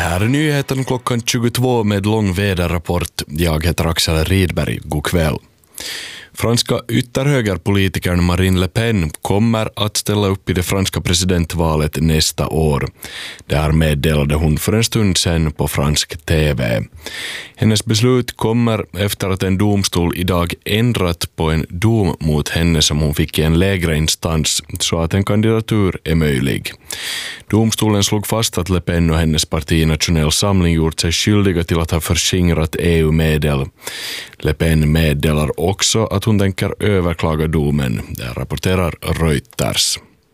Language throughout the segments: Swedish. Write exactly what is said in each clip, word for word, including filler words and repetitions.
Här är nyheten klockan tjugotvå med lång väderrapport. Jag heter Axel Rydberg. God kväll. Franska ytterhögerpolitikern Marine Le Pen kommer att ställa upp i det franska presidentvalet nästa år. Det här meddelade hon för en stund sedan på fransk T V. Hennes beslut kommer efter att en domstol idag ändrat på en dom mot henne som hon fick i en lägre instans så att en kandidatur är möjlig. Domstolen slog fast att Le Pen och hennes parti Nationell Samling gjort sig skyldiga till att ha förskingrat E U-medel. Le Pen meddelar också att hon tänker överklaga domen, det rapporterar Reuters.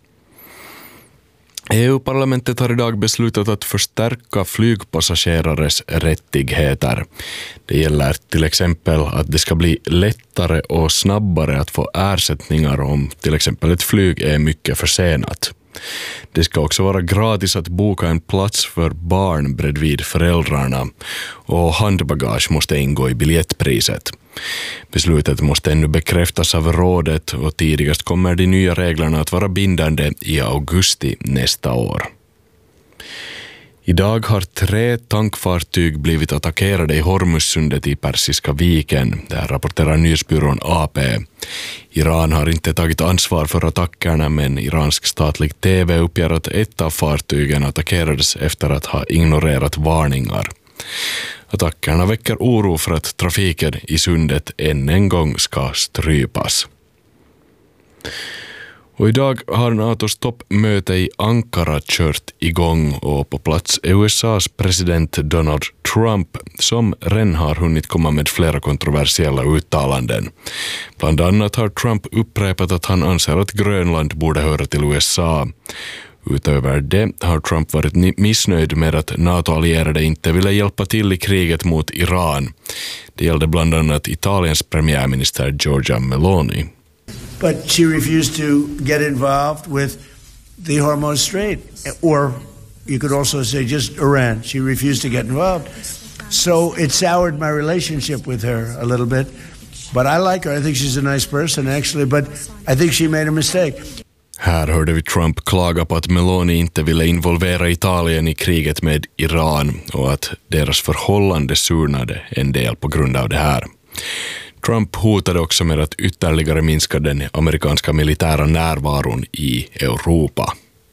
E U-parlamentet har idag beslutat att förstärka flygpassagerares rättigheter. Det gäller till exempel att det ska bli lättare och snabbare att få ersättningar om till exempel ett flyg är mycket försenat. Det ska också vara gratis att boka en plats för barn bredvid föräldrarna och handbagage måste ingå i biljettpriset. Beslutet måste ännu bekräftas av rådet och tidigast kommer de nya reglerna att vara bindande i augusti nästa år. Idag har tre tankfartyg blivit attackerade i Hormuzsundet i Persiska viken. Det här rapporterar nyhetsbyrån A P. Iran har inte tagit ansvar för attackerna men iransk statlig T V uppger att ett av fartygen attackerades efter att ha ignorerat varningar. Attackerna väcker oro för att trafiken i sundet än en gång ska strypas. Och idag har NATOs toppmöte i Ankara kört igång och på plats är U S A:s president Donald Trump som redan har hunnit komma med flera kontroversiella uttalanden. Bland annat har Trump upprepat att han anser att Grönland borde höra till U S A. Utöver det har Trump varit missnöjd med att NATO-allierade inte ville hjälpa till i kriget mot Iran. Det gällde bland annat Italiens premiärminister Giorgia Meloni. But she refused to get involved with the Hormuz Strait, or you could also say just Iran. She refused to get involved. So it soured my relationship with her a little bit. But I like her. I think she's a nice person, actually. But I think she made a mistake. Här hörde vi Trump klaga på att Meloni inte ville involvera Italien i kriget med Iran och att deras förhållande surnade en del på grund av det här. Trump hotade också med att ytterligare minska den amerikanska militära närvaron i Europa.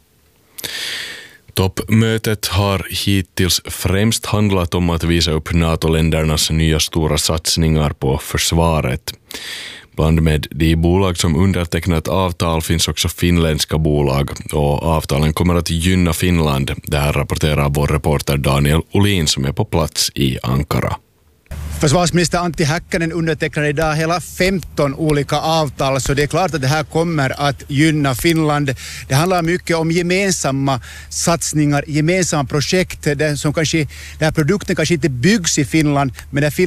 Toppmötet har hittills främst handlat om att visa upp NATO-ländernas nya stora satsningar på försvaret. Bland med de bolag som undertecknat avtal finns också finländska bolag och avtalen kommer att gynna Finland. Det här rapporterar vår reporter Daniel Olin som är på plats i Ankara. Försvarsminister Antti Häkkänen undertecknade idag hela femton olika avtal, så det är klart att det här kommer att gynna Finland. Det handlar mycket om gemensamma satsningar, gemensamma projekt där som kanske, där produkten kanske inte byggs i Finland, men där